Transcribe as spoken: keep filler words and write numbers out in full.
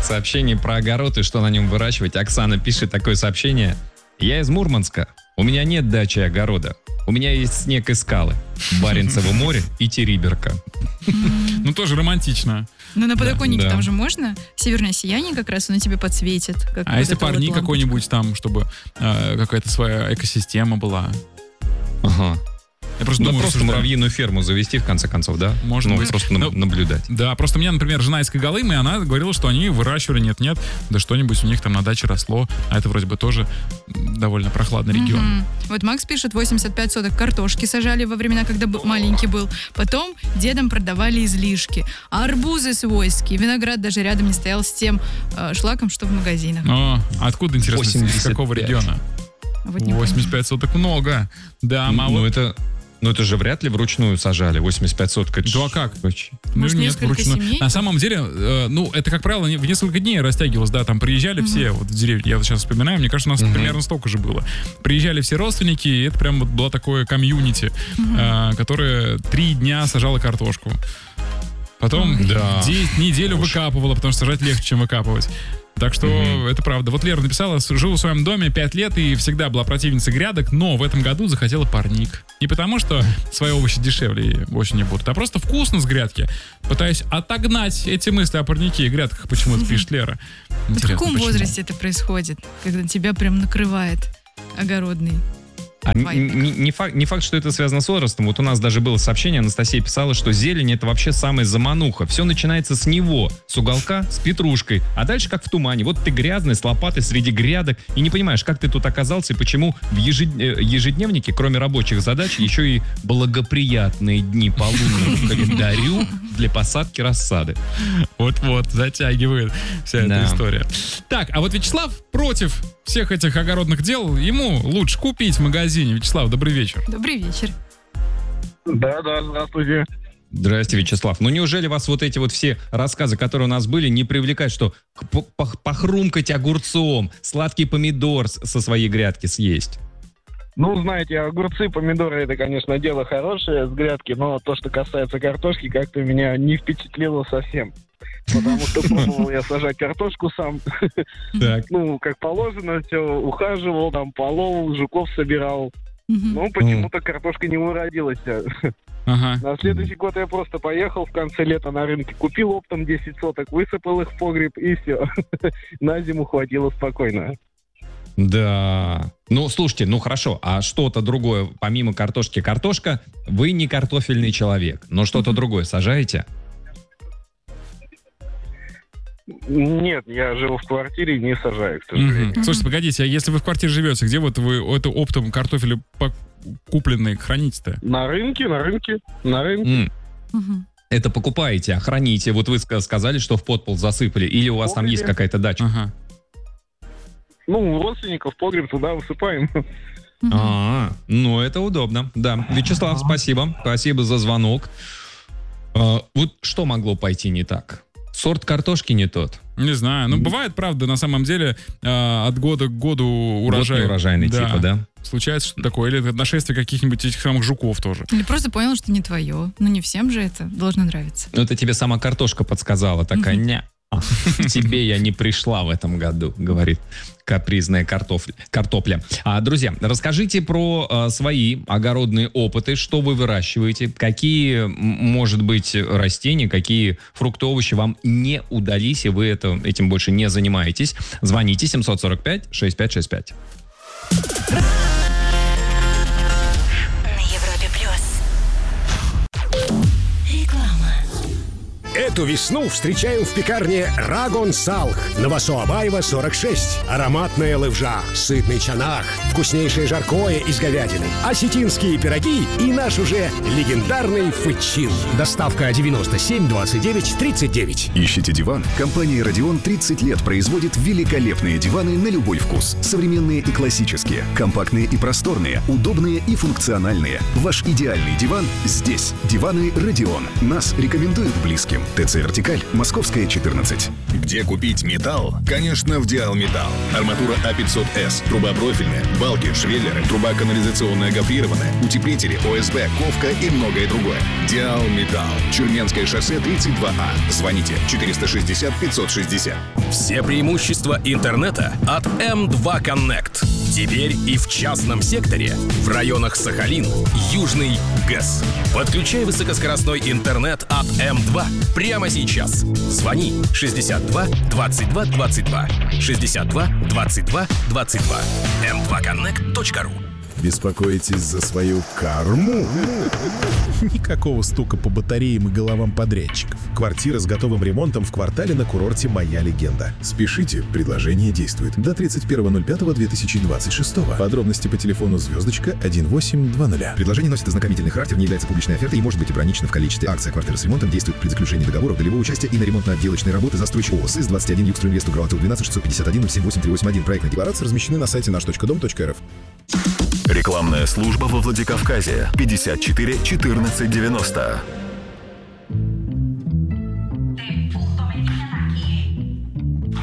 сообщений про огород и что на нем выращивать. Оксана пишет такое сообщение. Я из Мурманска. У меня нет дачи и огорода. У меня есть снег и скалы. Баренцево море и Териберка. Ну, тоже романтично. Ну, на подоконнике да. там же можно. Северное сияние как раз, оно тебе подсветит. Как А вот если эта вот парник лампочка. какой-нибудь там, чтобы э, какая-то своя экосистема была? Ага. Я просто Да думаю, просто рассуждаю. муравьиную ферму завести, в конце концов, да? Может ну, быть. просто на- Ну, наблюдать. Да, просто у меня, например, жена из Когалымы, и она говорила, что они выращивали, нет-нет, да что-нибудь у них там на даче росло, а это вроде бы тоже довольно прохладный регион. Мгм. Вот Макс пишет, восемьдесят пять соток картошки сажали во времена, когда б- маленький был. Потом дедам продавали излишки. А арбузы свойские. Виноград даже рядом не стоял с тем э, шлаком, что в магазинах. Но откуда, интересно, из восемьдесят какого пять. региона? Вот не восемьдесят пять соток много. Да, мало. Ну, это, ну, это же вряд ли вручную сажали. восемьдесят пять соток. Это Да, а ж как? очень- Ну, Может, нет, несколько вручную. семей? На самом деле, э, ну, это, как правило, не- в несколько дней растягивалось, да, там приезжали все вот в деревню. Я вот сейчас вспоминаю, мне кажется, у нас Мгм. примерно столько же было. Приезжали все родственники, и это прям вот было такое комьюнити, э, которое три дня сажало картошку. Потом Да. де- неделю выкапывала, потому что сажать легче, чем выкапывать. Так что Мгм. это правда. Вот Лера написала, жила в своем доме пять лет и всегда была противницей грядок, но в этом году захотела парник. Не потому, что свои овощи дешевле осенью будут, а просто вкусно с грядки. Пытаясь отогнать эти мысли о парнике и грядках, почему-то пишет Лера. Вот в Интересно, каком почему? возрасте это происходит, когда тебя прям накрывает огородный? А н- Вайп. не, не факт, не факт, что это связано с возрастом. Вот у нас даже было сообщение, Анастасия писала, что зелень — это вообще самая замануха. Все начинается с него, с уголка, с петрушкой. А дальше как в тумане. Вот ты грязный, с лопатой среди грядок, и не понимаешь, как ты тут оказался и почему в ежед- э, ежедневнике, кроме рабочих задач, еще и благоприятные дни по лунному календарю для посадки рассады. Вот-вот, затягивает вся эта Да. история. Так, а вот Вячеслав против всех этих огородных дел. Ему лучше купить в магазине. Вячеслав, добрый вечер. Добрый вечер. Да, да, здравствуйте. Здрасте, Вячеслав. Ну неужели вас вот эти вот все рассказы, которые у нас были, не привлекают, что п- пох- похрумкать огурцом, сладкий помидор с- со своей грядки съесть? Ну, знаете, огурцы, помидоры, это, конечно, дело хорошее с грядки, но то, что касается картошки, как-то меня не впечатлило совсем. Потому что пробовал я сажать картошку сам, Так. ну, как положено, все, ухаживал, там, полол, жуков собирал. Мгм. Ну, почему-то картошка не уродилась. Ага. На следующий год я просто поехал в конце лета на рынке, купил оптом десять соток, высыпал их в погреб, и все. На зиму хватило спокойно. Да. Ну, слушайте, ну хорошо, а что-то другое, помимо картошки, картошка, вы не картофельный человек, но что-то другое сажаете? Нет, я живу в квартире и не сажаю, к сожалению. Мгм. Слушайте, погодите, а если вы в квартире живете, где вот вы это оптом картофель по- купленный храните-то? На рынке, на рынке, на рынке. М, Мгм. Это покупаете, а храните. Вот вы ска- сказали, что в подпол засыпали, или у вас там Погребе. есть какая-то дача? Ага. Ну, у родственников погреб туда высыпаем. Мгм. А, ну это удобно, да. Вячеслав, спасибо, спасибо за звонок. А, вот что могло пойти не так? Сорт картошки не тот. Не знаю. Ну, бывает, правда, на самом деле, э, от года к году урожай. Год неурожайный типа, да? Случается что-то такое. Или это нашествие каких-нибудь этих самых жуков тоже. Или просто понял, что не твое. Ну, не всем же это должно нравиться. Ну это тебе сама картошка подсказала, такая, Мгм. не, тебе я не пришла в этом году, говорит капризная картофля. картопля. А, друзья, расскажите про а, свои огородные опыты, что вы выращиваете, какие, м, может быть, растения, какие фрукты, овощи вам не удались, и вы это, этим больше не занимаетесь. Звоните семь сорок пять шестьдесят пять шестьдесят пять. На Европе плюс. Реклама. Эту весну встречаем в пекарне Рагон Салх. Новосоабаева, сорок шесть. Ароматная лывжа, сытный чанах, вкуснейшее жаркое из говядины, осетинские пироги и наш уже легендарный фычин. Доставка девяносто семь двадцать девять тридцать девять. Ищите диван? Компания «Родион» тридцать лет производит великолепные диваны на любой вкус. Современные и классические, компактные и просторные, удобные и функциональные. Ваш идеальный диван здесь. Диваны «Родион». Нас рекомендуют близким. Улица Вертикаль, Московская, четырнадцать. Где купить металл? Конечно, в Диал Металл. Арматура А пятьсот С, труба профильная, балки, швеллеры, труба канализационная гофрированная, утеплители, ОСБ, ковка и многое другое. Диал Металл. Чурменское шоссе тридцать два А. Звоните четыреста шестьдесят пятьсот шестьдесят. Все преимущества интернета от эм два Connect. Теперь и в частном секторе, в районах Сахалин, Южный ГЭС. Подключай высокоскоростной интернет от эм два прямо сейчас. Звони шестьдесят два двадцать два двадцать два, шестьдесят два двадцать два двадцать два. эм два коннект точка ру. Беспокоитесь за свою карму? Никакого стука по батареям и головам подрядчиков. Квартира с готовым ремонтом в квартале на курорте «Моя легенда». Спешите, предложение действует до тридцать первого ноль пятого две тысячи двадцать шестого. Подробности по телефону звездочка один восемь два ноль. Предложение носит ознакомительный характер, не является публичной офертой и может быть ограничено в количестве. Акция «Квартира с ремонтом» действует при заключении договора долевого участия и на ремонтно-отделочные работы застройщик ООО СИС двадцать один Югстройинвест Угралтил двенадцать шестьсот пятьдесят один ноль семь восемь три восемь один. Проектная декларация размещены на сайте наш точка дом точка эр эф. Рекламная служба во Владикавказе. пятьдесят четыре четырнадцать девяносто.